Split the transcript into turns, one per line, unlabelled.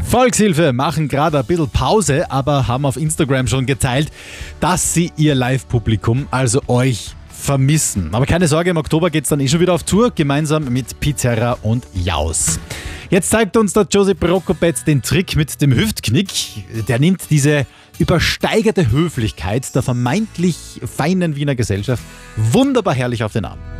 Volkshilfe machen gerade ein bisschen Pause, aber haben auf Instagram schon geteilt, dass sie ihr Live-Publikum, also euch, vermissen. Aber keine Sorge, im Oktober geht es dann schon wieder auf Tour, gemeinsam mit Pizarra und Jaus. Jetzt zeigt uns der Josip Prokopec den Trick mit dem Hüftknick. Der nimmt diese übersteigerte Höflichkeit der vermeintlich feinen Wiener Gesellschaft wunderbar herrlich auf den Arm.